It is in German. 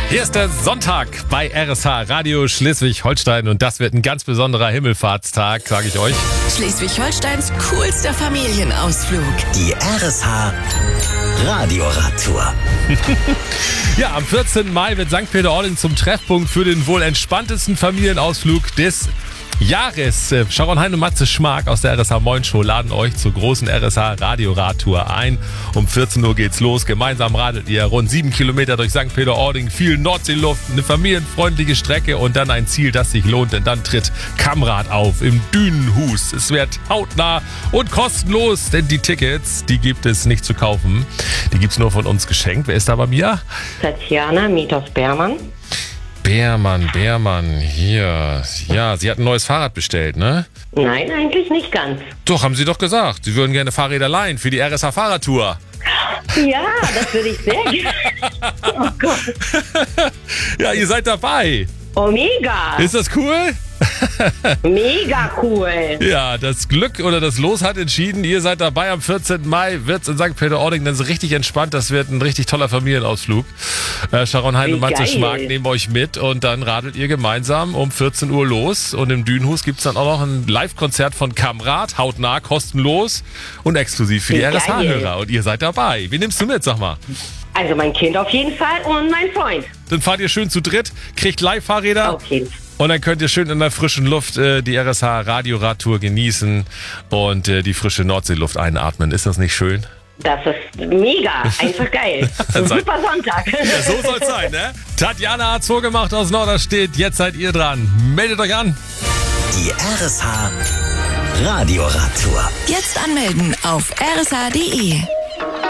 Hier ist der Sonntag bei RSH Radio Schleswig-Holstein und das wird ein ganz besonderer Himmelfahrtstag, sage ich euch. Schleswig-Holsteins coolster Familienausflug. Die RSH Radioradtour. Ja, am 14. Mai wird St. Peter-Ording zum Treffpunkt für den wohl entspanntesten Familienausflug des Jahres. Sharon Hein und Matze Schmark aus der RSH Moin Show laden euch zur großen RSH Radioradtour ein. Um 14 Uhr geht's los. Gemeinsam radelt ihr rund 7 Kilometer durch St. Peter-Ording, viel Nordseeluft, eine familienfreundliche Strecke und dann ein Ziel, das sich lohnt, denn dann tritt Kamrat auf im Dünenhus. Es wird hautnah und kostenlos, denn die Tickets, die gibt es nicht zu kaufen. Die gibt's nur von uns geschenkt. Wer ist da bei mir? Tatjana Mieters-Beermann. Beermann, hier. Ja, Sie hat ein neues Fahrrad bestellt, ne? Nein, eigentlich nicht ganz. Doch, haben Sie doch gesagt. Sie würden gerne Fahrräder leihen für die RSH Fahrradtour. Ja, das würde ich sehr gerne. Oh Gott. Ja, ihr seid dabei. Oh, mega. Ist das cool? Mega cool. Ja, das Glück oder das Los hat entschieden. Ihr seid dabei. Am 14. Mai wird's in St. Peter-Ording dann so richtig entspannt. Das wird ein richtig toller Familienausflug. Sharon Hein und Matze Schmark nehmen euch mit und dann radelt ihr gemeinsam um 14 Uhr los. Und im Dünenhus gibt's dann auch noch ein Live-Konzert von Kamrat, hautnah, kostenlos und exklusiv für die RSH-Hörer. Und ihr seid dabei. Wen nimmst du mit, sag mal? Also mein Kind auf jeden Fall und mein Freund. Dann fahrt ihr schön zu dritt, kriegt Live-Fahrräder. Auf jeden Fall. Und dann könnt ihr schön in der frischen Luft die RSH Radioradtour genießen und die frische Nordseeluft einatmen. Ist das nicht schön? Das ist mega, einfach geil. Super Sonntag. Ja, so soll's sein, ne? Tatjana hat's vorgemacht aus Norderstedt. Jetzt seid ihr dran. Meldet euch an. Die RSH Radioradtour. Jetzt anmelden auf rsh.de.